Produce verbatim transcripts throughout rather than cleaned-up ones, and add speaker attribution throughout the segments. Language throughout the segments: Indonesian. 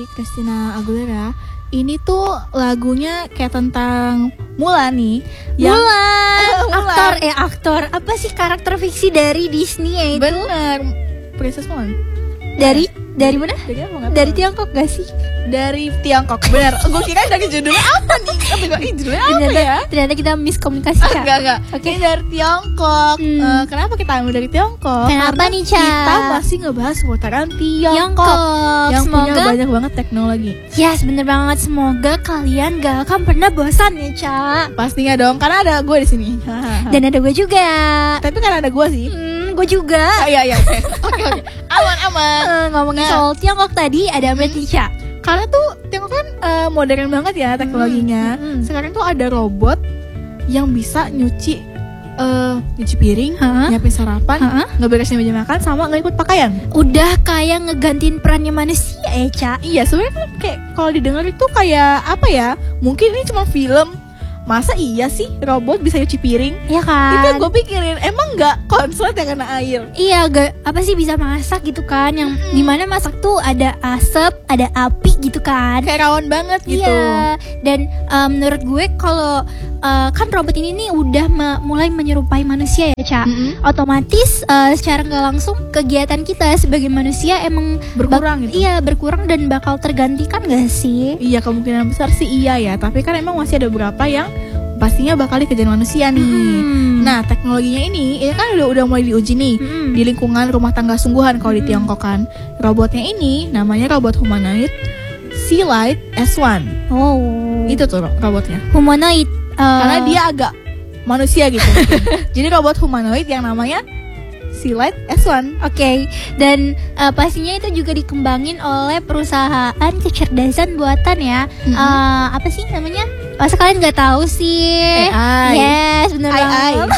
Speaker 1: Christina Aguilera. Ini tuh lagunya kayak tentang Mulan nih.
Speaker 2: Yang Mulan, aktor eh aktor apa sih karakter fiksi dari Disney ya itu?
Speaker 1: Bener, Princess Mulan.
Speaker 2: Dari dari mana?
Speaker 1: Dari apa?
Speaker 2: Dari Tiongkok gak sih?
Speaker 1: Dari Tiongkok, bener. Gue kira dari judulnya apa nih? Tapi gue ini judulnya apa
Speaker 2: ternyata,
Speaker 1: ya?
Speaker 2: Ternyata kita miskomunikasi Kak.
Speaker 1: Enggak, enggak.
Speaker 2: Oke.
Speaker 1: Ini dari Tiongkok.
Speaker 2: Hmm.
Speaker 1: Uh, kenapa kita ambil dari Tiongkok?
Speaker 2: Kenapa
Speaker 1: Karena
Speaker 2: nih, Ca?
Speaker 1: kita masih ngebahas seputaran Tiongkok,
Speaker 2: Tiongkok.
Speaker 1: yang
Speaker 2: Semoga
Speaker 1: punya banyak banget teknologi.
Speaker 2: Yes, bener banget. Semoga kalian gak akan pernah bosan ya, Ca.
Speaker 1: Pastinya dong, karena ada gue di sini.
Speaker 2: Dan ada gue juga.
Speaker 1: Tapi kan ada gue sih.
Speaker 2: Hmm, gue juga.
Speaker 1: Oh, iya iya. Oke oke. Aman aman.
Speaker 2: Uh, ngomongin
Speaker 1: Nah.
Speaker 2: soal Tiongkok tadi ada apa nih, Ca?
Speaker 1: Karena tuh Tiongkok kan uh, modern banget ya teknologinya.
Speaker 2: Hmm, hmm.
Speaker 1: Sekarang tuh ada robot yang bisa nyuci uh, nyuci piring,
Speaker 2: Hah?
Speaker 1: nyiapin sarapan,
Speaker 2: Hah?
Speaker 1: ngeberesin meja makan, sama ngeliput pakaian.
Speaker 2: Udah kayak ngegantiin perannya manusia ya, Ca.
Speaker 1: Iya, sebenarnya kan kayak kalau didengar itu kayak apa ya? Mungkin ini cuma film. Masa iya sih robot bisa nyuci piring?
Speaker 2: Iya kan?
Speaker 1: Itu yang gue pikirin, emang nggak konslet yang kena air?
Speaker 2: Iya, gak, apa sih bisa masak gitu kan? Yang
Speaker 1: Mm-mm.
Speaker 2: dimana masak tuh ada asap, ada api gitu kan?
Speaker 1: Kayak rawan banget gitu.
Speaker 2: Iya. Dan um, menurut gue kalau uh, kan robot ini nih udah me- mulai menyerupai manusia ya, Ca.
Speaker 1: Mm-mm.
Speaker 2: Otomatis uh, secara nggak langsung kegiatan kita sebagai manusia emang
Speaker 1: Berkurang
Speaker 2: bak-
Speaker 1: gitu.
Speaker 2: Iya, berkurang dan bakal tergantikan gak sih?
Speaker 1: Iya, kemungkinan besar sih iya ya. Tapi kan emang masih ada beberapa yang pastinya bakal dikejar manusia nih.
Speaker 2: Hmm.
Speaker 1: Nah, teknologinya ini ini kan udah udah mulai diuji nih
Speaker 2: Hmm.
Speaker 1: di lingkungan rumah tangga sungguhan kalau di
Speaker 2: Hmm.
Speaker 1: Tiongkok kan. Robotnya ini namanya robot humanoid Sealight S satu.
Speaker 2: Oh.
Speaker 1: Itu tuh ro- robotnya.
Speaker 2: Humanoid. uh,
Speaker 1: Karena dia agak manusia gitu. Jadi robot humanoid yang namanya Sealight S satu.
Speaker 2: Oke, dan uh, pastinya itu juga dikembangin oleh perusahaan kecerdasan buatan ya.
Speaker 1: Mhm.
Speaker 2: Uh, apa sih namanya? Masa kalian nggak tahu sih?
Speaker 1: A I.
Speaker 2: Yes, bener
Speaker 1: A I.
Speaker 2: banget.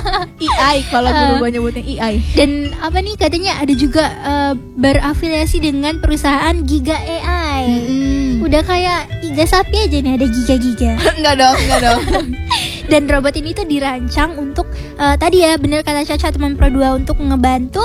Speaker 1: A I kalau guru
Speaker 2: Uh.
Speaker 1: gue nyebutnya A I.
Speaker 2: Dan apa nih katanya ada juga uh, berafiliasi dengan perusahaan Giga A I.
Speaker 1: Mm-mm.
Speaker 2: Udah kayak Giga sapi aja nih ada giga-giga.
Speaker 1: Enggak dong, enggak dong.
Speaker 2: Dan robot ini tuh dirancang untuk uh, tadi ya bener kata Caca teman Pro dua untuk ngebantu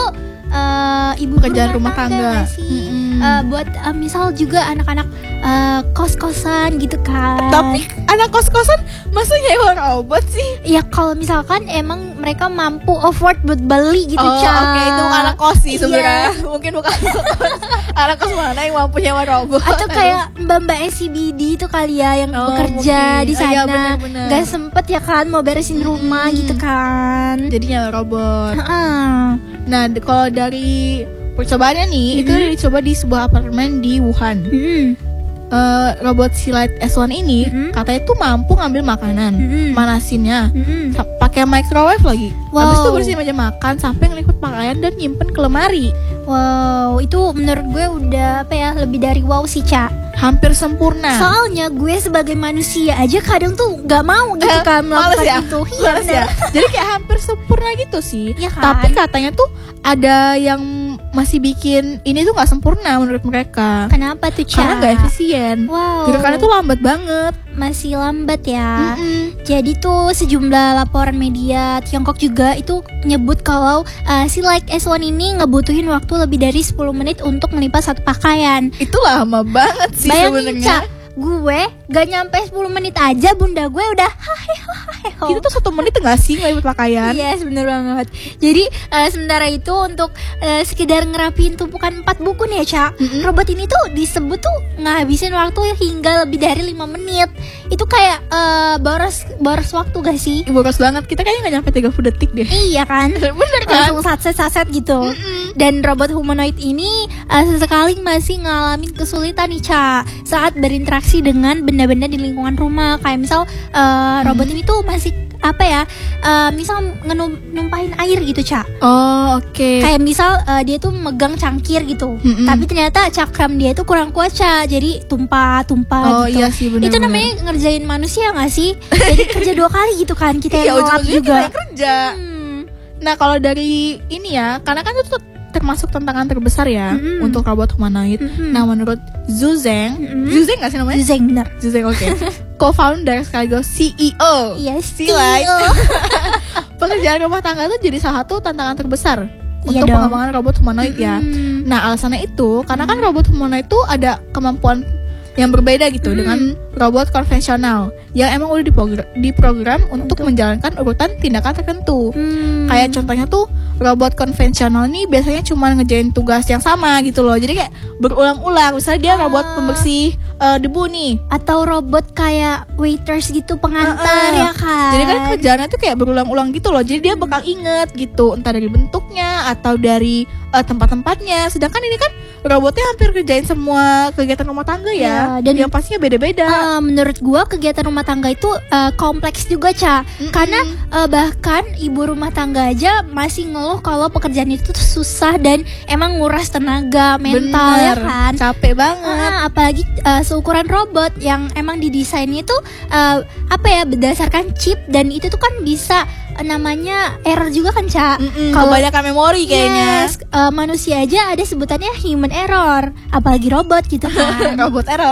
Speaker 2: uh, ibu
Speaker 1: Pekerjaan rumah tangga.
Speaker 2: nggak sih?
Speaker 1: Mm-mm.
Speaker 2: Uh, buat uh, misal juga anak-anak uh, kos-kosan gitu kan.
Speaker 1: Tapi anak kos-kosan masa nyewa robot sih?
Speaker 2: ya kalau misalkan emang mereka mampu afford buat beli gitu,
Speaker 1: Oh,
Speaker 2: Ca.
Speaker 1: oke, itu bukan anak kos sih
Speaker 2: Iya.
Speaker 1: sebenarnya. Mungkin bukan anak kos. Anak kos mana yang mampu nyewa robot?
Speaker 2: Atau kayak mbak-mbak S C B D itu kali ya yang
Speaker 1: Oh,
Speaker 2: bekerja
Speaker 1: mungkin.
Speaker 2: di
Speaker 1: Oh, iya,
Speaker 2: sana,
Speaker 1: benar-benar.
Speaker 2: nggak sempet ya kan mau beresin rumah
Speaker 1: Hmm.
Speaker 2: gitu kan.
Speaker 1: Jadi nyewa robot.
Speaker 2: Heeh.
Speaker 1: Nah, d- kalau dari percobaannya nih, itu
Speaker 2: Mhm.
Speaker 1: dicoba di sebuah apartemen di Wuhan.
Speaker 2: Mm-mm.
Speaker 1: Eh, robot Sealight S satu ini
Speaker 2: Mhm.
Speaker 1: katanya tuh mampu ngambil makanan,
Speaker 2: Mhm.
Speaker 1: manasinnya,
Speaker 2: Mm-mm.
Speaker 1: sa- pakai microwave lagi.
Speaker 2: Wow.
Speaker 1: Habis itu bersihin meja makan sampai ngeliput pakaian dan nyimpen ke lemari.
Speaker 2: Wow, itu menurut gue udah apa ya lebih dari wow sih, Ca.
Speaker 1: Hampir sempurna.
Speaker 2: Soalnya gue sebagai manusia aja kadang tuh nggak mau gitu
Speaker 1: Eh,
Speaker 2: kan
Speaker 1: males
Speaker 2: melakukan
Speaker 1: ya?
Speaker 2: itu. Iya,
Speaker 1: Males
Speaker 2: bener.
Speaker 1: ya. Jadi kayak hampir sempurna gitu sih.
Speaker 2: Iya kan?
Speaker 1: Tapi katanya tuh ada yang masih bikin ini tuh nggak sempurna menurut mereka.
Speaker 2: Kenapa tuh, Ca?
Speaker 1: Karena nggak efisien.
Speaker 2: Wow.
Speaker 1: Gerakannya tuh lambat banget.
Speaker 2: Masih lambat ya.
Speaker 1: Mm-mm.
Speaker 2: Jadi tuh sejumlah laporan media Tiongkok juga itu nyebut kalau uh, si Like S satu ini ngebutuhin waktu lebih dari sepuluh menit untuk melipat satu pakaian.
Speaker 1: Itu lama banget sih
Speaker 2: Bayangin,
Speaker 1: sebenarnya.
Speaker 2: Ca, gue gak nyampe sepuluh menit aja bunda gue udah hai hai hai.
Speaker 1: Itu tuh satu menit nggak sih ngeliput pakaian?
Speaker 2: Yes, bener banget. Jadi uh, sementara itu untuk uh, sekedar ngerapiin tumpukan empat buku nih ya, Ca.
Speaker 1: Mm-mm.
Speaker 2: Robot ini tuh disebut tuh ngabisin waktu hingga lebih dari lima menit. Itu kayak uh, boros boros waktu gak sih?
Speaker 1: Ih, boros banget. Kita kayaknya nggak nyampe tiga puluh detik deh.
Speaker 2: Iya kan?
Speaker 1: Bener kan?
Speaker 2: Langsung saset-saset gitu.
Speaker 1: Mm-mm.
Speaker 2: Dan robot humanoid ini uh, sesekali masih ngalamin kesulitan nih, Ca, saat berinteraksi dengan benda-benda di lingkungan rumah. Kayak misal uh, robot
Speaker 1: Hmm.
Speaker 2: ini tuh masih apa ya? Uh, misal numpahin air gitu, Ca.
Speaker 1: Oh, oke.
Speaker 2: Kayak misal uh, dia tuh megang cangkir gitu.
Speaker 1: Mm-mm.
Speaker 2: Tapi ternyata cakram dia itu kurang kuat, Ca. Jadi tumpah-tumpah
Speaker 1: Oh
Speaker 2: gitu.
Speaker 1: iya sih bener.
Speaker 2: Itu namanya ngerjain manusia gak sih? Jadi kerja dua kali gitu kan. Kita
Speaker 1: Iya,
Speaker 2: yang ngelap
Speaker 1: ujung-ujungnya
Speaker 2: juga.
Speaker 1: kita yang kerja.
Speaker 2: Hmm.
Speaker 1: Nah, kalau dari ini ya, karena kan itu tuh termasuk tantangan terbesar ya
Speaker 2: Mm-mm.
Speaker 1: untuk robot humanoid.
Speaker 2: Mm-mm.
Speaker 1: Nah, menurut Zhu Zeng,
Speaker 2: Mm-mm.
Speaker 1: Zhu Zeng nggak sih namanya?
Speaker 2: Zeng bener.
Speaker 1: Zhu Zeng, oke. Co-founder sekaligus C E O.
Speaker 2: Iya,
Speaker 1: Sealight. Pekerjaan rumah tangga tuh jadi salah satu tantangan terbesar
Speaker 2: Iya
Speaker 1: untuk
Speaker 2: dong.
Speaker 1: pengembangan robot humanoid ya.
Speaker 2: Mm-mm.
Speaker 1: Nah, alasannya itu karena kan robot humanoid itu ada kemampuan yang berbeda gitu
Speaker 2: Mm.
Speaker 1: dengan robot konvensional yang emang udah diprogram, diprogram untuk
Speaker 2: Untuk-
Speaker 1: menjalankan urutan tindakan tertentu.
Speaker 2: Hmm.
Speaker 1: Kayak contohnya tuh robot konvensional nih biasanya cuma ngerjain tugas yang sama gitu loh. Jadi kayak berulang-ulang. Misalnya dia robot
Speaker 2: Ah.
Speaker 1: pembersih eh, debu nih.
Speaker 2: atau robot kayak waiters gitu, pengantar
Speaker 1: Heeh.
Speaker 2: ya kan.
Speaker 1: Jadi kan kerjaannya tuh kayak berulang-ulang gitu loh. Jadi dia bakal inget gitu, entah dari bentuknya atau dari eh, tempat-tempatnya. Sedangkan ini kan robotnya hampir kerjain semua kegiatan rumah tangga ya.
Speaker 2: Iya, dan-
Speaker 1: yang pastinya beda-beda.
Speaker 2: Eh, menurut gua kegiatan rumah tangga itu eh, kompleks juga, Ca.
Speaker 1: Mm-mm.
Speaker 2: Karena eh, bahkan ibu rumah tangga aja masih ngeluh kalau pekerjaan itu tuh susah dan emang nguras tenaga mental ya
Speaker 1: Bener,
Speaker 2: kan.
Speaker 1: capek banget.
Speaker 2: Ah, apalagi eh, seukuran robot yang emang didesainnya itu eh, apa ya, berdasarkan chip, dan itu tuh kan bisa eh, namanya error juga kan, Ca.
Speaker 1: Mm-mm,
Speaker 2: Kalau-
Speaker 1: kebanyakan memori kayaknya.
Speaker 2: Yes, eh, manusia aja ada sebutannya human error, apalagi robot gitu kan.
Speaker 1: Robot error.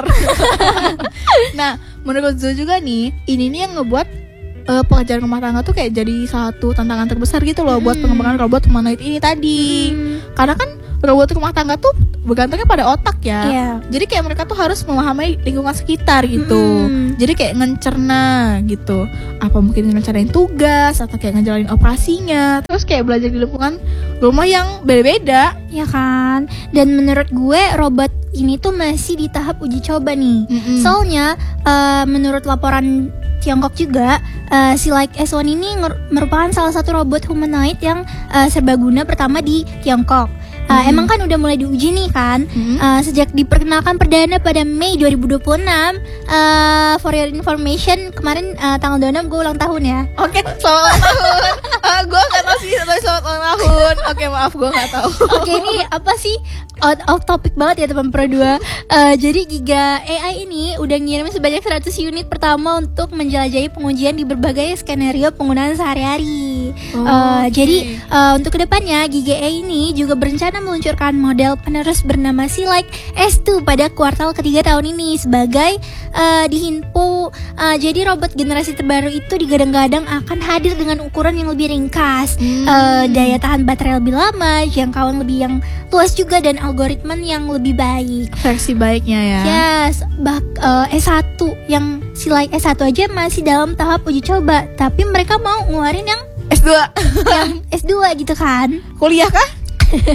Speaker 1: Nah, menurut Zo juga nih, ini nih yang ngebuat eh, pekerjaan rumah tangga tuh kayak jadi satu tantangan terbesar gitu loh buat
Speaker 2: Hmm.
Speaker 1: pengembangan robot humanoid ini tadi.
Speaker 2: Hmm,
Speaker 1: Karena kan robot rumah tangga tuh bergantungnya pada otak ya.
Speaker 2: Iya.
Speaker 1: Jadi kayak mereka tuh harus memahami lingkungan sekitar gitu.
Speaker 2: Mm-mm.
Speaker 1: Jadi kayak ngencerna gitu. Apa mungkin ngerencanain tugas atau kayak ngejalanin operasinya. Terus kayak belajar di lingkungan rumah yang beda-beda.
Speaker 2: Ya kan. Dan menurut gue robot ini tuh masih di tahap uji coba nih.
Speaker 1: Mm-mm.
Speaker 2: Soalnya eh, menurut laporan Tiongkok juga, eh, si Like S satu ini nger- merupakan salah satu robot humanoid yang eh, serbaguna pertama di Tiongkok. Eh,
Speaker 1: Hmm.
Speaker 2: Emang kan udah mulai diuji nih kan.
Speaker 1: Mm-mm.
Speaker 2: Eh, sejak diperkenalkan perdana pada Mei dua ribu dua puluh enam. eh, For your information, kemarin eh, tanggal dua puluh enam gue ulang tahun ya.
Speaker 1: Oke, selamat ulang tahun. Ah, gue gak tau sih, tapi selamat ulang tahun. Oke, maaf, gue gak tahu.
Speaker 2: Oke, ini apa sih, out of topic banget ya teman Pro dua. Eh, Jadi Giga A I ini udah ngirim sebanyak seratus unit pertama untuk menjelajahi pengujian di berbagai skenario penggunaan sehari-hari.
Speaker 1: Oh,
Speaker 2: Eh,
Speaker 1: oke.
Speaker 2: Jadi eh, untuk kedepannya Giga A I ini juga berencana meluncurkan model penerus bernama Like S dua pada kuartal ketiga tahun ini sebagai eh, di Hinpo. Eh, Jadi robot generasi terbaru itu digadang-gadang akan hadir dengan ukuran yang lebih ringkas,
Speaker 1: Hmm.
Speaker 2: eh, daya tahan baterai lebih lama, jangkauan lebih yang luas juga, dan algoritma yang lebih baik.
Speaker 1: Versi baiknya ya.
Speaker 2: Yes, bak eh, S satu yang si Like S satu aja masih dalam tahap uji coba, tapi mereka mau ngeluarin yang
Speaker 1: S dua.
Speaker 2: yang S dua gitu kan.
Speaker 1: Kuliah kah?